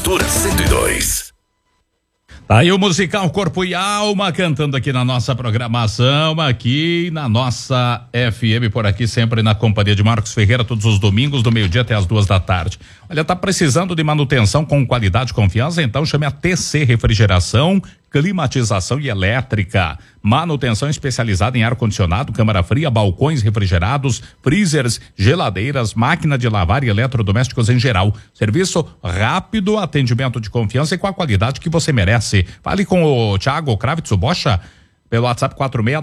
Cultura 102. Tá aí o musical Corpo e Alma cantando aqui na nossa programação, aqui na nossa FM, por aqui sempre na companhia de Marcos Ferreira, todos os domingos do meio-dia até as 2 da tarde. Olha, tá precisando de manutenção com qualidade e confiança? Então chame a TC Refrigeração, climatização e elétrica. Manutenção especializada em ar-condicionado, câmara fria, balcões refrigerados, freezers, geladeiras, máquina de lavar e eletrodomésticos em geral. Serviço rápido, atendimento de confiança e com a qualidade que você merece. Fale com o Thiago Kravitz Bocha pelo WhatsApp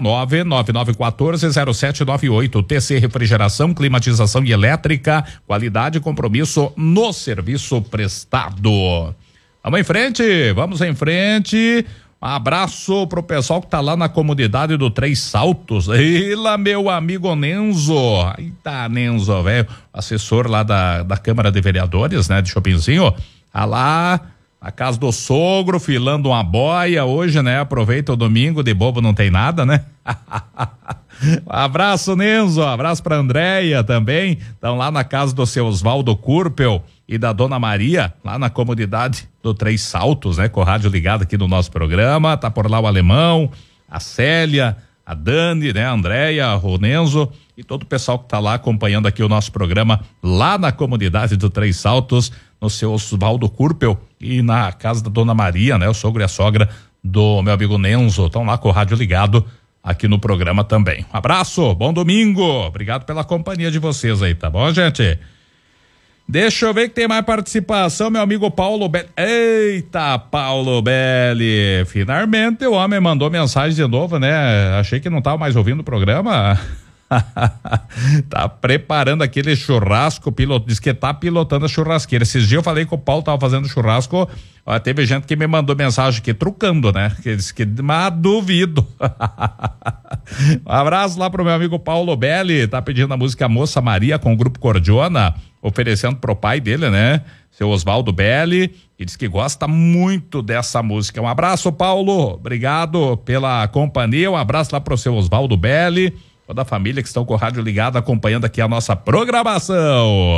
469-9914-0798. TC Refrigeração, climatização e elétrica, qualidade e compromisso no serviço prestado. Vamos em frente. Um abraço pro pessoal que tá lá na comunidade do Três Saltos. Ela, meu amigo Nenzo. Eita, Nenzo, velho. Assessor lá da Câmara de Vereadores, né, de Chopinzinho. Tá lá na casa do sogro, filando uma boia hoje, né? Aproveita o domingo, de bobo não tem nada, né? Abraço, Nenzo. Abraço pra Andréia também. Estão lá na casa do seu Osvaldo Kurpel e da Dona Maria, lá na comunidade do Três Saltos, né? Com o rádio ligado aqui no nosso programa. Tá por lá o Alemão, a Célia, a Dani, né? A Andréia, o Nenzo e todo o pessoal que tá lá acompanhando aqui o nosso programa lá na comunidade do Três Saltos, no seu Osvaldo Kurpel e na casa da Dona Maria, né? O sogro e a sogra do meu amigo Nenzo estão lá com o rádio ligado aqui no programa também. Um abraço, bom domingo, obrigado pela companhia de vocês aí, tá bom, gente? Deixa eu ver que tem mais participação, meu amigo Paulo Belli. Eita, Paulo Belli, finalmente o homem mandou mensagem de novo, né? Achei que não tava mais ouvindo o programa. Tá preparando aquele churrasco, diz que tá pilotando a churrasqueira. Esses dias eu falei que o Paulo tava fazendo churrasco, ó, teve gente que me mandou mensagem aqui trucando, né? Que disse que, mas duvido. Um abraço lá pro meu amigo Paulo Belli, tá pedindo a música Moça Maria com o Grupo Cordiona, oferecendo pro pai dele, né? Seu Osvaldo Belli, e diz que gosta muito dessa música. Um abraço, Paulo, obrigado pela companhia, um abraço lá pro seu Osvaldo Belli, toda a família que estão com o rádio ligado acompanhando aqui a nossa programação.